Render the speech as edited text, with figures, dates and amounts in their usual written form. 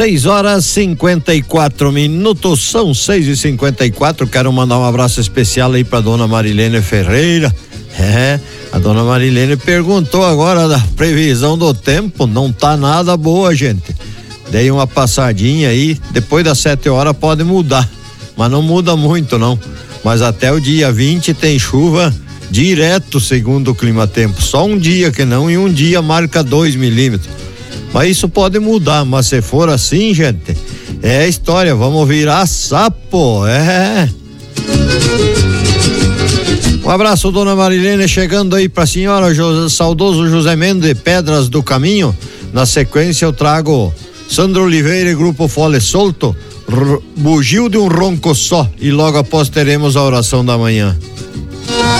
6h54, são 6h54. Quero mandar um abraço especial aí pra dona Marilene Ferreira. A dona Marilene perguntou agora da previsão do tempo, não tá nada boa, gente. Dei uma passadinha aí, depois das 7h pode mudar, mas não muda muito não. Mas até o dia 20 tem chuva direto, segundo o Climatempo. Só um dia que não, e um dia marca 2 milímetros. Mas isso pode mudar, mas se for assim, gente, é história, vamos virar sapo, Um abraço, dona Marilene, chegando aí pra senhora, saudoso José Mendes, Pedras do Caminho. Na sequência eu trago Sandro Oliveira e Grupo Fole Solto, Bugio de um Ronco Só, e logo após teremos a oração da manhã.